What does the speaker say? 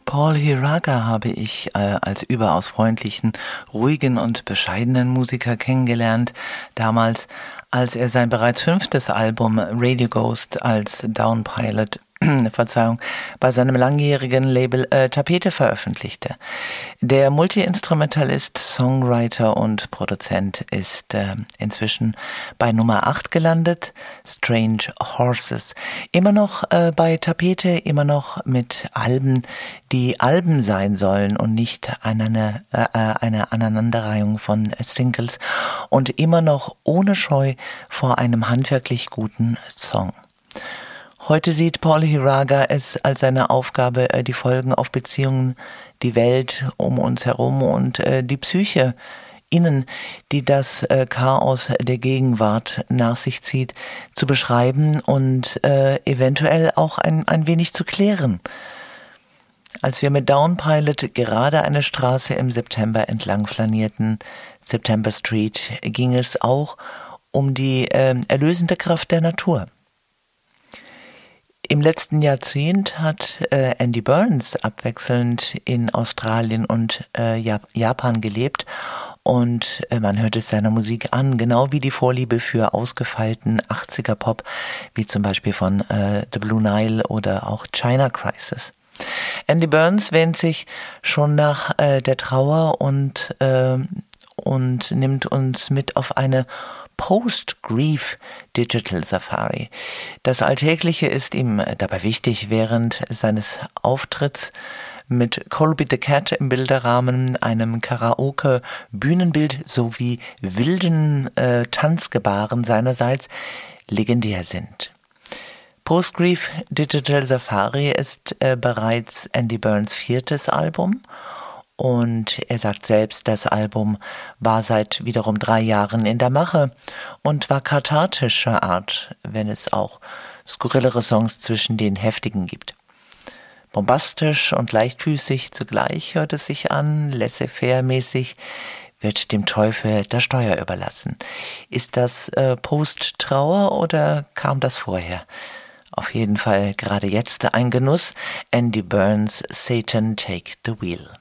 Paul Hiraga habe ich als überaus freundlichen, ruhigen und bescheidenen Musiker kennengelernt, damals, als er sein bereits 5. Album Radio Ghost als Down Pilot bei seinem langjährigen Label Tapete veröffentlichte. Der Multi-Instrumentalist, Songwriter und Produzent ist inzwischen bei Nummer 8 gelandet, Strange Horses. Immer noch bei Tapete, immer noch mit Alben, die Alben sein sollen und nicht eine Aneinanderreihung von Singles, und immer noch ohne Scheu vor einem handwerklich guten Song. Heute sieht Paul Hiraga es als seine Aufgabe, die Folgen auf Beziehungen, die Welt um uns herum und die Psyche innen, die das Chaos der Gegenwart nach sich zieht, zu beschreiben und eventuell auch ein wenig zu klären. Als wir mit Down Pilot gerade eine Straße im September entlang flanierten, September Street, ging es auch um die erlösende Kraft der Natur. Im letzten Jahrzehnt hat Andy Burns abwechselnd in Australien und Japan gelebt, und man hört es seiner Musik an, genau wie die Vorliebe für ausgefeilten 80er-Pop, wie zum Beispiel von The Blue Nile oder auch China Crisis. Andy Burns wähnt sich schon nach der Trauer und nimmt uns mit auf eine Post-Grief Digital Safari. Das Alltägliche ist ihm dabei wichtig. Während seines Auftritts mit Colby the Cat im Bilderrahmen, einem Karaoke-Bühnenbild sowie wilden Tanzgebaren seinerseits legendär sind. Post-Grief Digital Safari ist bereits Andy Burns 4. Album. Und er sagt selbst, das Album war seit wiederum 3 Jahren in der Mache und war kathartischer Art, wenn es auch skurrilere Songs zwischen den heftigen gibt. Bombastisch und leichtfüßig zugleich hört es sich an, laissez-faire-mäßig, wird dem Teufel das Steuer überlassen. Ist das Post-Trauer oder kam das vorher? Auf jeden Fall gerade jetzt ein Genuss. Andy Burns, Satan Take the Wheel.